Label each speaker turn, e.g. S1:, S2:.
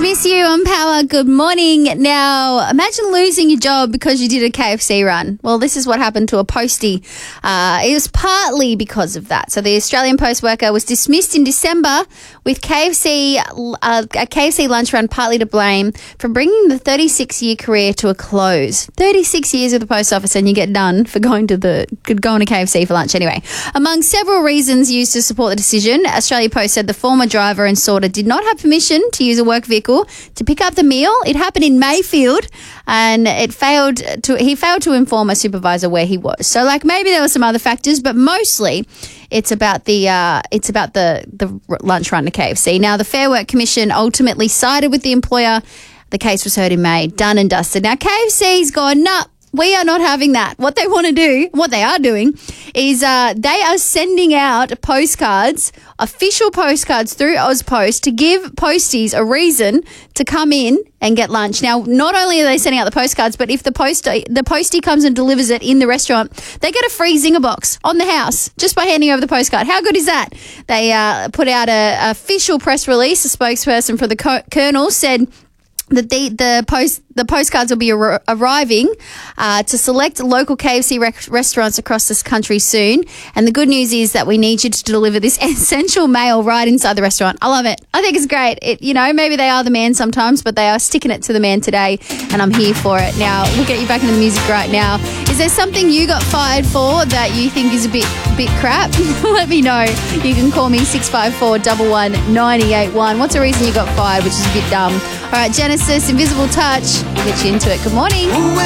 S1: Miss You on Power. Good morning. Now, imagine losing your job because you did a KFC run. Well, this is what happened to a postie. It was partly because of that. So the Australian Post worker was dismissed in December with a KFC lunch run partly to blame for bringing the 36-year career to a close. 36 years at the post office and you get done for going to KFC for lunch anyway. Among several reasons used to support the decision, Australia Post said the former driver and sorter did not have permission to use a work vehicle to pick up the meal. It happened in Mayfield and he failed to inform a supervisor where he was. So maybe there were some other factors, but mostly it's about the lunch run to KFC. Now, the Fair Work Commission ultimately sided with the employer. The case was heard in May, done and dusted. Now, KFC's gone, nah, we are not having that. What they want to do, what they are doing, is they are sending out postcards, official postcards through AusPost to give posties a reason to come in and get lunch. Now, not only are they sending out the postcards, but if the postie comes and delivers it in the restaurant, they get a free Zinger box on the house just by handing over the postcard. How good is that? They put out an official press release. A spokesperson for the Colonel said that the postcards will be arriving to select local KFC restaurants across this country soon. And the good news is that we need you to deliver this essential mail right inside the restaurant. I love it. I think it's great. Maybe they are the man sometimes, but they are sticking it to the man today, and I'm here for it. Now, we'll get you back into the music right now. Is there something you got fired for that you think is a bit crap? Let me know. You can call me 654 11 981. What's the reason you got fired, which is a bit dumb? All right, Genesis, Invisible Touch. We'll get you into it. Good morning.